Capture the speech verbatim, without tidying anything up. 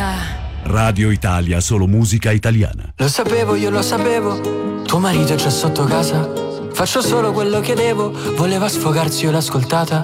Radio Italia, solo musica italiana. Lo sapevo, io lo sapevo, tuo marito è già sotto casa. Faccio solo quello che devo, voleva sfogarsi, io l'ho ascoltata.